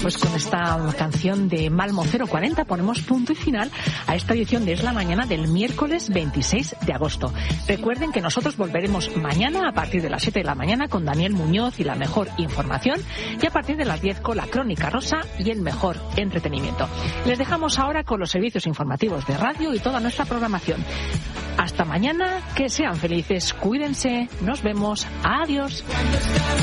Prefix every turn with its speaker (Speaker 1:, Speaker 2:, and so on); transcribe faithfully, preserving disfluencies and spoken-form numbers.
Speaker 1: Pues con esta canción de Malmo cero cuarenta ponemos punto y final a esta edición de Es la Mañana del miércoles veintiséis de agosto. Recuerden que nosotros volveremos mañana a partir de las siete de la mañana con Daniel Muñoz y la mejor información, y a partir de las diez con la Crónica Rosa y el mejor entretenimiento. Les dejamos ahora con los servicios informativos de radio y toda nuestra programación. Hasta mañana, que sean felices, cuídense, nos vemos, adiós.